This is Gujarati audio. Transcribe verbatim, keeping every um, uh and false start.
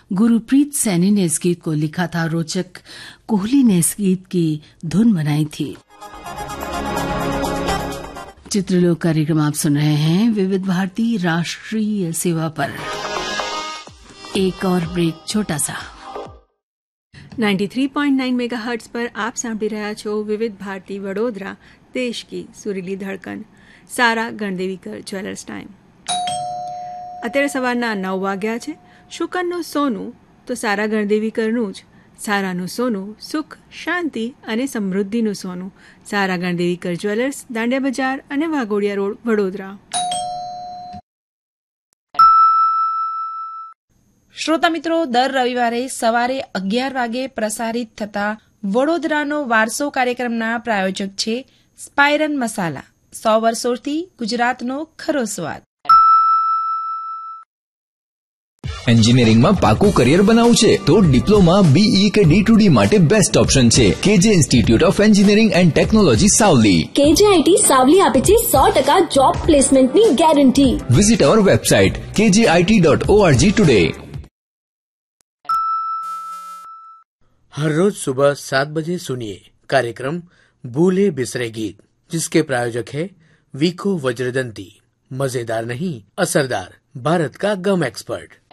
गुरप्रीत सैनी ने इस गीत को लिखा था। रोचक कोहली ने इस गीत की धुन बनाई थी। चित्रलोक कार्यक्रम आप सुन रहे हैं विविध भारती राष्ट्रीय सेवा पर। एक और ब्रेक छोटा सा। तिरानवे पॉइंट नौ मेगाहर्ट्ज પર આપ સાંભળી રહ્યા છો વિવિધ ભારતી વડોદરા, દેશ કી સુરીલી ધડકન, સારા ગણદેવીકર જ્વેલર્સ ટાઈમ। અત્યારે સવારના નવ વાગ્યા છે। શુકનનું સોનું તો સારા ગણદેવીકરનું જ, સારાનું સોનું સુખ, શાંતિ અને સમૃદ્ધિનું સોનું। સારા ગણદેવીકર જ્વેલર્સ, દાંડિયા બજાર અને વાઘોડિયા રોડ, વડોદરા। શ્રોતા મિત્રો, દર રવિવારે સવારે અગિયાર વાગે પ્રસારિત થતા વડોદરાનો વારસો કાર્યક્રમના પ્રાયોજક છે સ્પાયરન મસાલા। સો વર્ષોથી ગુજરાતનો ખરો સ્વાદ। એન્જિનિયરિંગમાં પાકું કરિયર બનાવવું છે તો ડિપ્લોમા, બીઈ કે ડી ટુ ડી માટે બેસ્ટ ઓપ્શન છે કેજે institute of engineering and technology Savli. કેજેઆઈટી Savli આપે છે સો ટકા જોબ પ્લેસમેન્ટની ગેરંટી। વિઝિટ અવર વેબસાઇટ કેજે આઈટી डॉट ओआरजी टुडे। हर रोज सुबह सात बजे सुनिए कार्यक्रम भूले बिसरे गीत, जिसके प्रायोजक है वीको वज्रदंती। मजेदार नहीं, असरदार, भारत का गम एक्सपर्ट।